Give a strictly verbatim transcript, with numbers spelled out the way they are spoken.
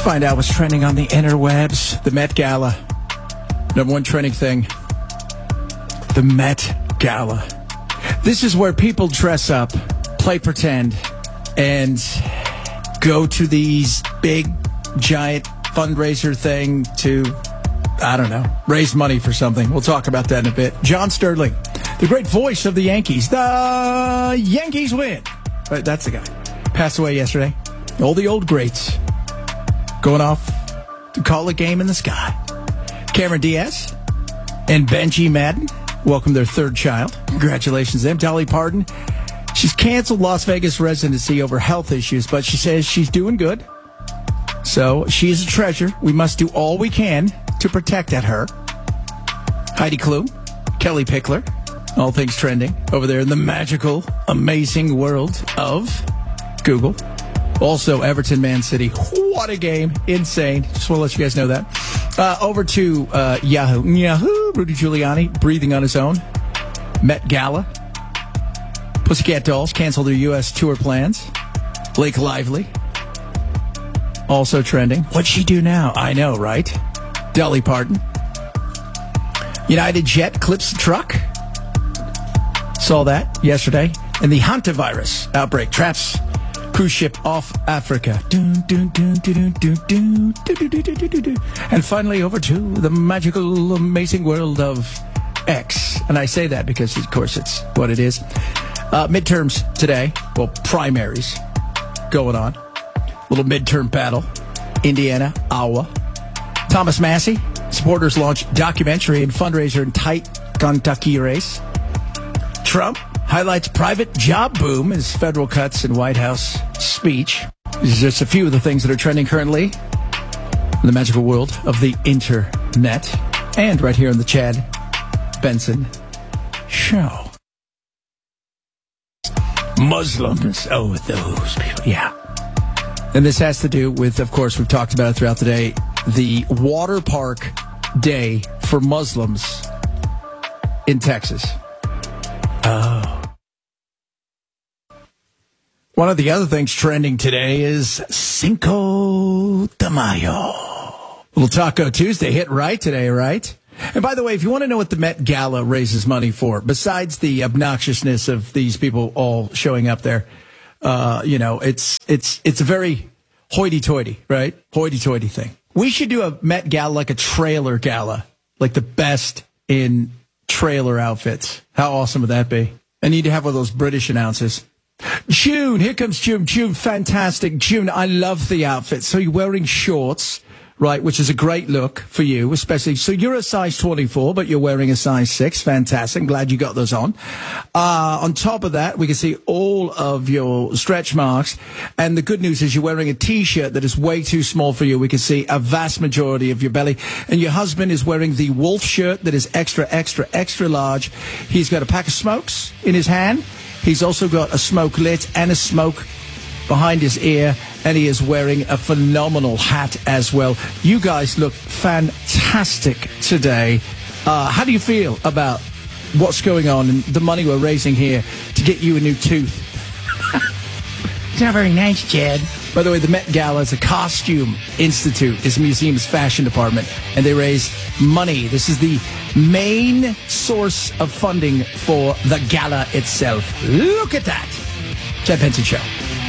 find out what's trending on the interwebs. The Met Gala. Number one trending thing. The Met Gala. This is where people dress up, play pretend, and go to these big, giant fundraiser thing to, I don't know, raise money for something. We'll talk about that in a bit. John Sterling, the great voice of the Yankees. The Yankees win. But that's the guy. Passed away yesterday. All the old greats going off to call a game in the sky. Cameron Diaz and Benji Madden welcome their third child. Congratulations to them. Dolly Parton, she's canceled Las Vegas residency over health issues, but she says she's doing good. So she is a treasure. We must do all we can to protect her. Heidi Klum, Kelly Pickler, all things trending over there in the magical, amazing world of Google. Also, Everton, Man City. What a game. Insane. Just want to let you guys know that. Uh, over to uh, Yahoo. Yahoo. Rudy Giuliani breathing on his own. Met Gala. Pussycat Dolls cancel their U S tour plans. Blake Lively. Also trending. What'd she do now? I know, right? Dolly Parton. United Jet clips truck. Saw that yesterday. And the hantavirus outbreak traps cruise ship off Africa. And finally over to the magical, amazing world of X. And I say that because, of course, it's what it is. Uh, midterms today. Well, primaries going on. Little midterm battle. Indiana, Iowa. Thomas Massey. Supporters launch documentary and fundraiser in tight Kentucky race. Trump highlights private job boom as federal cuts in White House speech. These are just a few of the things that are trending currently in the magical world of the internet. And right here on the Chad Benson Show. Muslims. Oh, those people. Yeah. And this has to do with, of course, we've talked about it throughout the day, the water park day for Muslims in Texas. Oh. One of the other things trending today is Cinco de Mayo. Little Taco Tuesday hit right today, right? And by the way, if you want to know what the Met Gala raises money for, besides the obnoxiousness of these people all showing up there, uh, you know, it's it's it's a very hoity-toity, right? Hoity-toity thing. We should do a Met Gala like a trailer gala, like the best in trailer outfits. How awesome would that be? I need to have one of those British announcers. June, here comes June. June, fantastic. June, I love the outfit. So you're wearing shorts, right, which is a great look for you, especially. So you're a size twenty-four, but you're wearing a size six. Fantastic. I'm glad you got those on. Uh, on top of that, we can see all of your stretch marks. And the good news is you're wearing a T-shirt that is way too small for you. We can see a vast majority of your belly. And your husband is wearing the wolf shirt that is extra, extra, extra large. He's got a pack of smokes in his hand. He's also got a smoke lit and a smoke behind his ear, and he is wearing a phenomenal hat as well. You guys look fantastic today. Uh, how do you feel about what's going on and the money we're raising here to get you a new tooth? It's not very nice, Chad. By the way, the Met Gala is a costume institute. It's a museum's fashion department, and they raise money. This is the main source of funding for the gala itself. Look at that. Chad Benson Show.